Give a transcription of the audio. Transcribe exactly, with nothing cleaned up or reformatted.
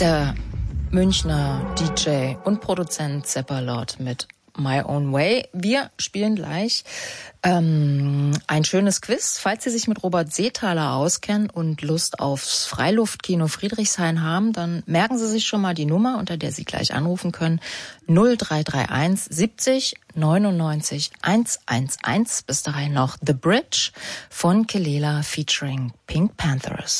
Der Münchner D J und Produzent Seppalot mit My Own Way. Wir spielen gleich ähm, ein schönes Quiz. Falls Sie sich mit Robert Seethaler auskennen und Lust aufs Freiluftkino Friedrichshain haben, dann merken Sie sich schon mal die Nummer, unter der Sie gleich anrufen können. null drei drei eins siebzig neunundneunzig hundertelf. Bis dahin noch The Bridge von Kelela featuring Pink Panthers.